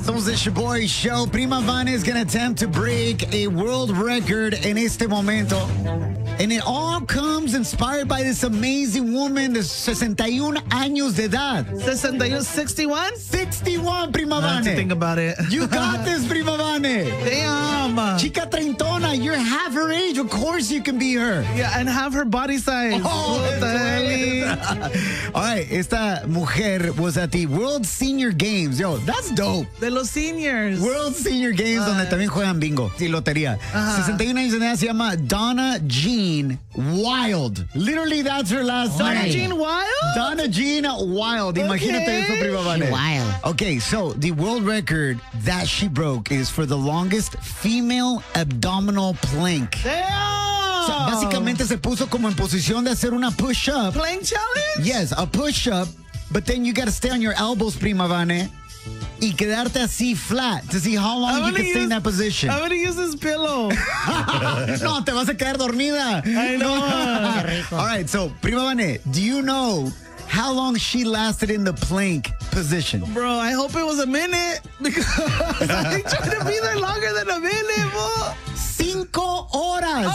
Somos the Shaboy Show. Prima Vane is going to attempt to break a world record en este momento. And it all comes inspired by this amazing woman de 61 años de edad. 61? 61, Prima I have to Vane. think about it. You got this, Prima Vane. Damn. Chica treintona, you're half her age. Of course you can be her. Yeah, and have her body size. Oh, What the hell? All right, esta mujer was at the World Senior Games. Yo, that's dope. De los seniors. World Senior Games, donde también juegan bingo y lotería. 61 años de edad, se llama Donna Jean Wild. Literally, that's her last Donna name. Jean Wild? Donna Jean Wild. Imagínate eso, Prima Vane. Wild. Okay, so the world record that she broke is for the longest female abdominal plank. Damn. O sea, básicamente se puso como en posición de hacer una push-up. Plank challenge? Yes, a push-up, but then you got to stay on your elbows, Prima Vane, y quedarte así flat to see how long you can stay in that position. I'm gonna use this pillow. No, te vas a quedar dormida. I know. Qué rico. All right, so, Prima Vane, do you know how long she lasted in the plank position? Bro, I hope it was a minute because I ain't trying to be there longer than a minute, bro. 5 horas.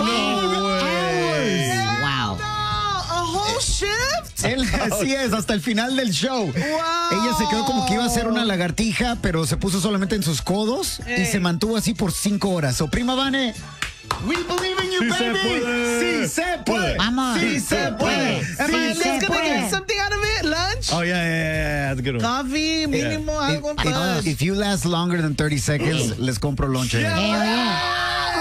Wow. No, a whole shift? Así es, hasta el final del show. Wow. Ella se quedó como que iba a ser una lagartija, pero se puso solamente en sus codos y se mantuvo así por 5 horas. So, Prima Vane, we believe in you, Sí se baby. puede. Sí se puede. Vamos. Sí se puede. Am I at Sí se least gonna puede. get something out of it? Lunch? Oh, yeah. That's a good one. Coffee, mínimo, algo más. If you last longer than 30 seconds, les compro lonche. Hell yeah.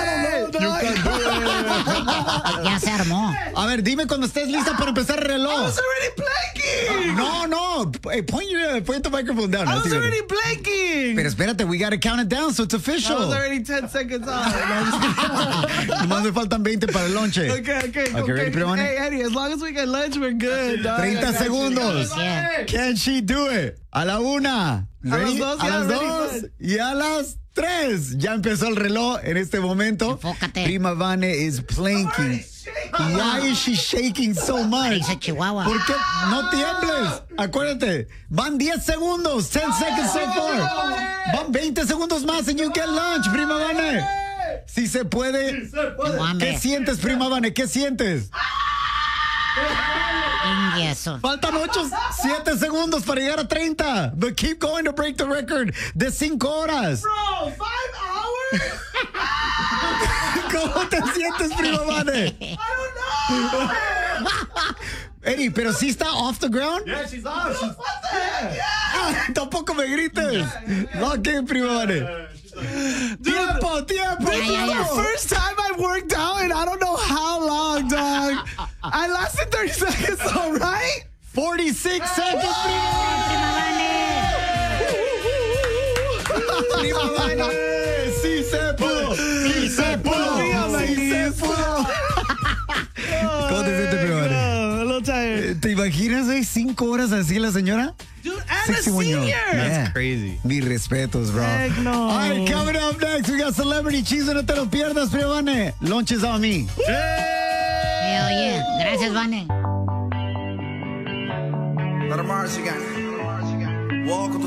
Ya se armó. A ver, dime cuando estés lista para empezar el I reloj. was already planking. No. Hey, point the microphone down. I was Así, already planking. Pero espérate, we gotta count it down so it's I official. was already 10 seconds off. Nomás me faltan 20 para el lonche. Okay, ready, Prima Vane? Hey, Eddie, as long as we get lunch, we're good, dog. 30 I got you. segundos. Yeah. Can she do it? A la 1. Ready? las 2, a yeah, las ready, 2 good. y a las 3. Ya empezó el reloj en este momento. Enfócate. Prima Vane is planking. Why is she shaking so much? Parece Chihuahua. ¿Por qué? No tiembles. Acuérdate. Van 10 segundos. 10 seconds so far. Van 20 segundos más and you get lunch, Prima Vane. Si se puede. Tengo hambre. ¿Qué sientes, Prima Vane? ¿Qué sientes? Y eso. Faltan 7 segundos para llegar a 30. But keep going to break the record de 5 horas. Bro, 5 hours? ¿Cómo te sientes, Prima Vane? I don't know. Eddie, pero sí está off the ground. Yeah, she's off. What the heck? Yeah. Tampoco me grites. Lock in, Prima Vane. Tiempo. This is the first time I've worked out in I don't know how long, dog. I lasted 30 seconds, all right? 46 seconds, Prima Vane. Sí se pudo. Sí se pudo. Sí se pudo. ¿Cómo te sientes, Prima Vane? A little tired. ¿Te imaginas, 5 horas así la señora? Dude, and a 61 senior. years. That's crazy. Mis respetos, bro. Heck no. All right, coming up next, we got Celebrity Cheese. No te lo pierdas, Prima Vane. Lunch is on me. Hell yeah. Gracias, Vane. Let 'em march again. Walk